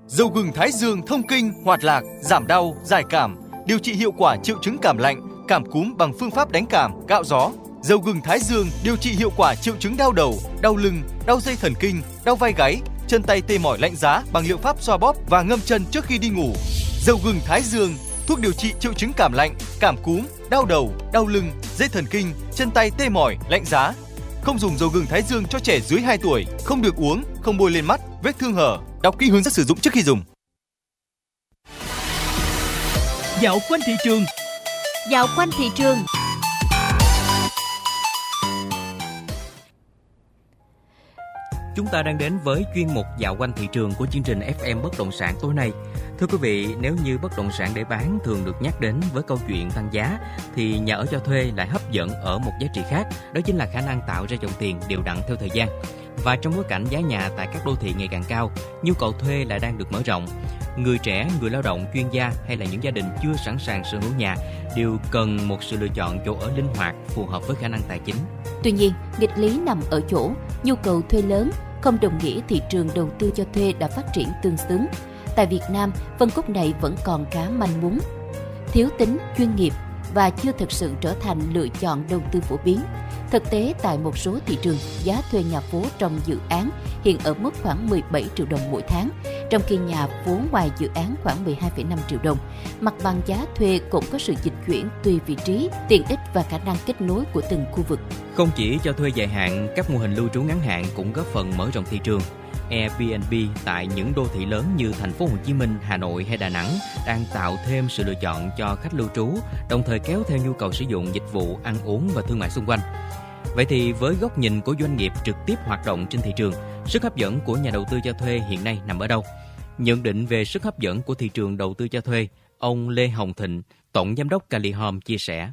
Dầu gừng Thái Dương thông kinh, hoạt lạc, giảm đau, giải cảm, điều trị hiệu quả triệu chứng cảm lạnh, cảm cúm bằng phương pháp đánh cảm, gạo gió. Dầu gừng Thái Dương điều trị hiệu quả triệu chứng đau đầu, đau lưng, đau dây thần kinh, đau vai gáy, chân tay tê mỏi lạnh giá bằng liệu pháp xoa bóp và ngâm chân trước khi đi ngủ. Dầu gừng Thái Dương, thuốc điều trị triệu chứng cảm lạnh, cảm cúm, đau đầu, đau lưng, dây thần kinh, chân tay tê mỏi, lạnh giá. Không dùng dầu gừng Thái Dương cho trẻ dưới 2 tuổi, không được uống, không bôi lên mắt, vết thương hở. Đọc kỹ hướng dẫn sử dụng trước khi dùng. Dạo quanh thị trường. Dạo quanh thị trường. Chúng ta đang đến với chuyên mục Dạo quanh thị trường của chương trình FM Bất động sản tối nay. Thưa quý vị, nếu như bất động sản để bán thường được nhắc đến với câu chuyện tăng giá, thì nhà ở cho thuê lại hấp dẫn ở một giá trị khác, đó chính là khả năng tạo ra dòng tiền đều đặn theo thời gian. Và trong bối cảnh giá nhà tại các đô thị ngày càng cao, nhu cầu thuê lại đang được mở rộng. Người trẻ, người lao động, chuyên gia hay là những gia đình chưa sẵn sàng sở hữu nhà đều cần một sự lựa chọn chỗ ở linh hoạt, phù hợp với khả năng tài chính. Tuy nhiên, nghịch lý nằm ở chỗ nhu cầu thuê lớn không đồng nghĩa thị trường đầu tư cho thuê đã phát triển tương xứng. Tại Việt Nam, phân khúc này vẫn còn khá manh mún, thiếu tính chuyên nghiệp và chưa thực sự trở thành lựa chọn đầu tư phổ biến. Thực tế, tại một số thị trường, giá thuê nhà phố trong dự án hiện ở mức khoảng 17 triệu đồng mỗi tháng, trong khi nhà phố ngoài dự án khoảng 12,5 triệu đồng. Mặt bằng giá thuê cũng có sự dịch chuyển tùy vị trí, tiện ích và khả năng kết nối của từng khu vực. Không chỉ cho thuê dài hạn, các mô hình lưu trú ngắn hạn cũng góp phần mở rộng thị trường. Airbnb tại những đô thị lớn như thành phố Hồ Chí Minh, Hà Nội hay Đà Nẵng đang tạo thêm sự lựa chọn cho khách lưu trú, đồng thời kéo theo nhu cầu sử dụng dịch vụ ăn uống và thương mại xung quanh. Vậy thì với góc nhìn của doanh nghiệp trực tiếp hoạt động trên thị trường, sức hấp dẫn của nhà đầu tư cho thuê hiện nay nằm ở đâu? Nhận định về sức hấp dẫn của thị trường đầu tư cho thuê, ông Lê Hồng Thịnh, Tổng Giám đốc Cali Home chia sẻ.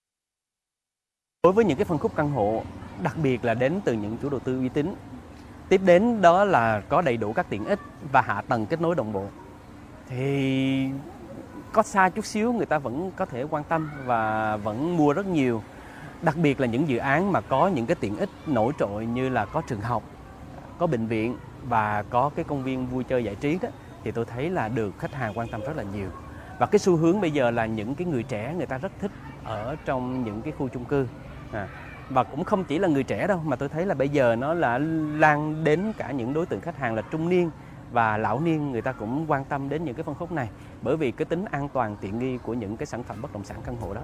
Đối với những cái phân khúc căn hộ, đặc biệt là đến từ những chủ đầu tư uy tín, tiếp đến đó là có đầy đủ các tiện ích và hạ tầng kết nối đồng bộ, thì có xa chút xíu người ta vẫn có thể quan tâm và vẫn mua rất nhiều. Đặc biệt là những dự án mà có những cái tiện ích nổi trội như là có trường học, có bệnh viện và có cái công viên vui chơi giải trí đó, thì tôi thấy là được khách hàng quan tâm rất là nhiều. Và cái xu hướng bây giờ là những cái người trẻ người ta rất thích ở trong những cái khu chung cư. Và cũng không chỉ là người trẻ đâu, mà tôi thấy là bây giờ nó là lan đến cả những đối tượng khách hàng là trung niên và lão niên, người ta cũng quan tâm đến những cái phân khúc này bởi vì cái tính an toàn tiện nghi của những cái sản phẩm bất động sản căn hộ đó.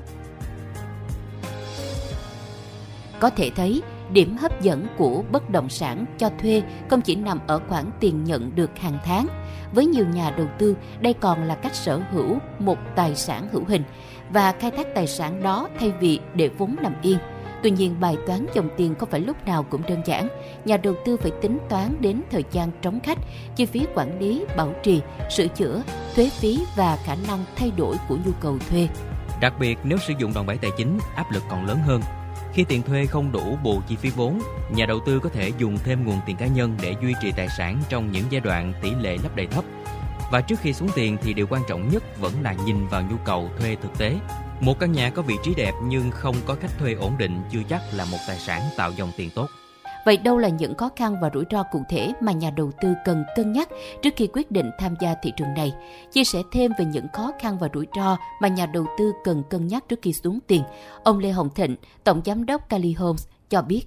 Có thể thấy, điểm hấp dẫn của bất động sản cho thuê không chỉ nằm ở khoản tiền nhận được hàng tháng. Với nhiều nhà đầu tư, đây còn là cách sở hữu một tài sản hữu hình và khai thác tài sản đó thay vì để vốn nằm yên. Tuy nhiên, bài toán dòng tiền không phải lúc nào cũng đơn giản. Nhà đầu tư phải tính toán đến thời gian trống khách, chi phí quản lý, bảo trì, sửa chữa, thuế phí và khả năng thay đổi của nhu cầu thuê. Đặc biệt, nếu sử dụng đòn bẩy tài chính, áp lực còn lớn hơn. Khi tiền thuê không đủ bù chi phí vốn, nhà đầu tư có thể dùng thêm nguồn tiền cá nhân để duy trì tài sản trong những giai đoạn tỷ lệ lấp đầy thấp. Và trước khi xuống tiền thì điều quan trọng nhất vẫn là nhìn vào nhu cầu thuê thực tế. Một căn nhà có vị trí đẹp nhưng không có khách thuê ổn định chưa chắc là một tài sản tạo dòng tiền tốt. Vậy đâu là những khó khăn và rủi ro cụ thể mà nhà đầu tư cần cân nhắc trước khi quyết định tham gia thị trường này? Chia sẻ thêm về những khó khăn và rủi ro mà nhà đầu tư cần cân nhắc trước khi xuống tiền, ông Lê Hồng Thịnh, Tổng Giám đốc Cali Homes cho biết.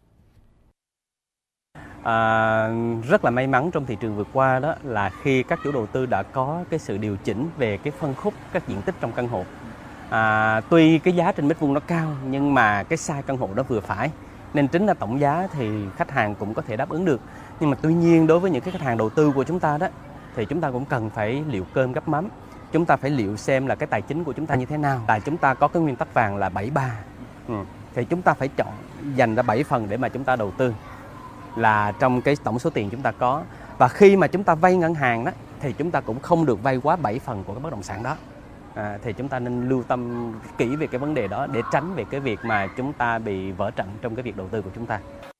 Rất là may mắn trong thị trường vừa qua đó là khi các chủ đầu tư đã có cái sự điều chỉnh về cái phân khúc các diện tích trong căn hộ. Tuy cái giá trên mét vuông nó cao nhưng mà cái size căn hộ đó vừa phải, nên tính ra tổng giá thì khách hàng cũng có thể đáp ứng được. Nhưng mà tuy nhiên đối với những cái khách hàng đầu tư của chúng ta đó thì chúng ta cũng cần phải liệu cơm gắp mắm. Chúng ta phải liệu xem là cái tài chính của chúng ta như thế nào. Là chúng ta có cái nguyên tắc vàng là 7-3. Thì chúng ta phải chọn dành ra 7 phần để mà chúng ta đầu tư là trong cái tổng số tiền chúng ta có. Và khi mà chúng ta vay ngân hàng đó thì chúng ta cũng không được vay quá 7 phần của cái bất động sản đó. Thì chúng ta nên lưu tâm kỹ về cái vấn đề đó để tránh về cái việc mà chúng ta bị vỡ trận trong cái việc đầu tư của chúng ta.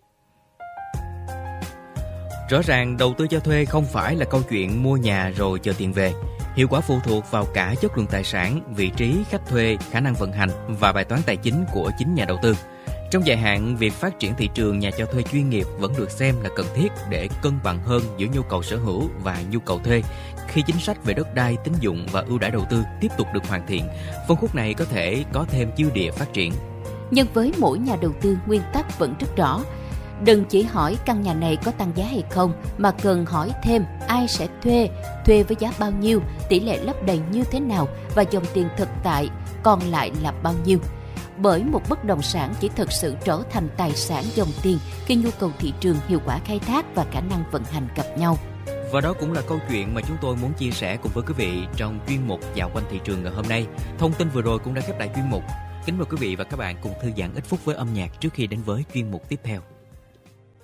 Rõ ràng đầu tư cho thuê không phải là câu chuyện mua nhà rồi chờ tiền về. Hiệu quả phụ thuộc vào cả chất lượng tài sản, vị trí, khách thuê, khả năng vận hành và bài toán tài chính của chính nhà đầu tư. Trong dài hạn, việc phát triển thị trường nhà cho thuê chuyên nghiệp vẫn được xem là cần thiết để cân bằng hơn giữa nhu cầu sở hữu và nhu cầu thuê. Khi chính sách về đất đai, tín dụng và ưu đãi đầu tư tiếp tục được hoàn thiện, phân khúc này có thể có thêm dư địa phát triển. Nhưng với mỗi nhà đầu tư, nguyên tắc vẫn rất rõ. Đừng chỉ hỏi căn nhà này có tăng giá hay không, mà cần hỏi thêm ai sẽ thuê, thuê với giá bao nhiêu, tỷ lệ lấp đầy như thế nào và dòng tiền thực tại còn lại là bao nhiêu. Bởi một bất động sản chỉ thực sự trở thành tài sản dòng tiền khi nhu cầu thị trường, hiệu quả khai thác và khả năng vận hành gặp nhau. Và đó cũng là câu chuyện mà chúng tôi muốn chia sẻ cùng với quý vị trong chuyên mục Dạo quanh thị trường ngày hôm nay. Thông tin vừa rồi cũng đã khép lại chuyên mục. Kính mời quý vị và các bạn cùng thư giãn ít phút với âm nhạc trước khi đến với chuyên mục tiếp theo.